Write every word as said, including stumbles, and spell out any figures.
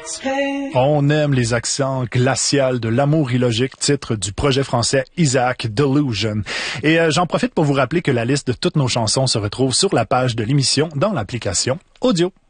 On aime les accents glacials de L'amour illogique, titre du projet français Isaac Delusion. Et euh, j'en profite pour vous rappeler que la liste de toutes nos chansons se retrouve sur la page de l'émission dans l'application Audio.